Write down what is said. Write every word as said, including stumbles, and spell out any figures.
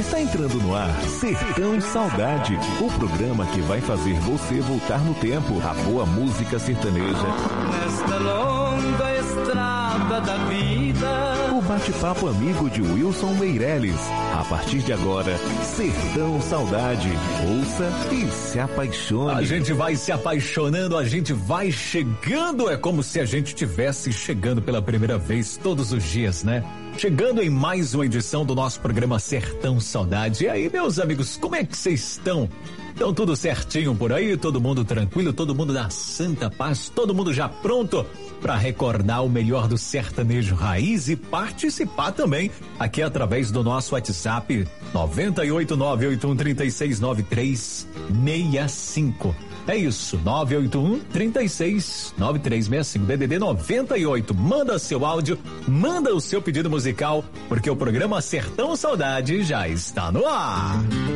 Está entrando no ar Sertão Saudade, o programa que vai fazer você voltar no tempo. A boa música sertaneja. Nesta longa estrada da vida. O bate-papo amigo de Wilson Meirelles. A partir de agora, Sertão Saudade. Ouça e se apaixone. A gente vai se apaixonando, a gente vai chegando. É como se a gente estivesse chegando pela primeira vez todos os dias, né? Chegando em mais uma edição do nosso programa Sertão Saudade. E aí, meus amigos, como é que vocês estão? Estão tudo certinho por aí? Todo mundo tranquilo? Todo mundo na santa paz? Todo mundo já pronto para recordar o melhor do sertanejo raiz e participar também aqui através do nosso WhatsApp nove oito nove oito um três seis nove três seis cinco. É isso, nove oito um, três seis nove três seis cinco, D D D noventa e oito. Manda seu áudio, manda o seu pedido musical, porque o programa Sertão Saudade já está no ar.